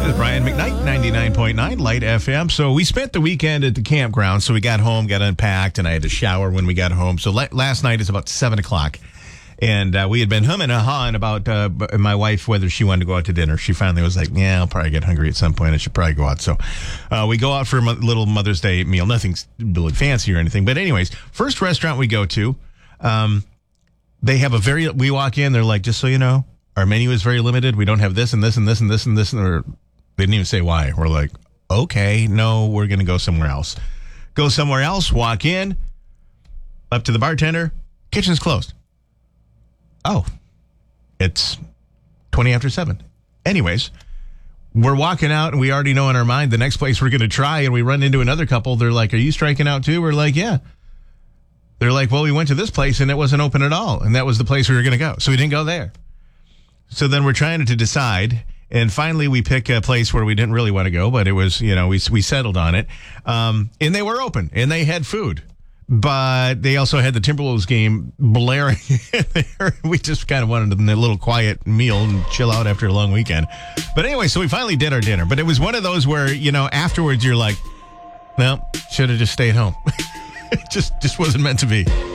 Brian McKnight, 99.9 Light FM. So we spent the weekend at the campground. So we got home, got unpacked, and I had to shower when we got home. So last night is about 7 o'clock. And we had been humming and hawing about my wife, whether she wanted to go out to dinner. She finally was like, yeah, I'll probably get hungry at some point. I should probably go out. So we go out for a little Mother's Day meal. Nothing really fancy or anything. But anyways, first restaurant we go to, they have we walk in, they're like, just so you know, our menu is very limited. We don't have this and this and this and this and this. Or they didn't even say why. We're like, okay, no, we're going to go somewhere else. Go somewhere else, walk in, up to the bartender, kitchen's closed. Oh, it's 20 after 7. Anyways, we're walking out and we already know in our mind the next place we're going to try, and we run into another couple. They're like, are you striking out too? We're like, yeah. They're like, well, we went to this place and it wasn't open at all. And that was the place we were going to go. So we didn't go there. So then we're trying to decide. And finally we pick a place where we didn't really want to go, but it was, we settled on it. And they were open and they had food. But they also had the Timberwolves game blaring there. We just kind of wanted a little quiet meal and chill out after a long weekend. But anyway, so we finally did our dinner. But it was one of those where, afterwards you're like, well, should have just stayed home. It just wasn't meant to be.